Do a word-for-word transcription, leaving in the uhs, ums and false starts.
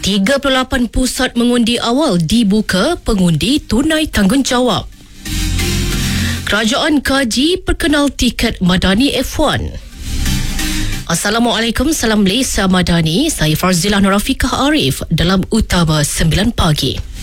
tiga puluh lapan pusat mengundi awal dibuka, pengundi tunai tanggungjawab. Kerajaan kaji perkenal tiket Madani F one. Assalamualaikum, salam Malaysia Madani. Saya Farzilah Nurafiqah Arif dalam Utama sembilan pagi.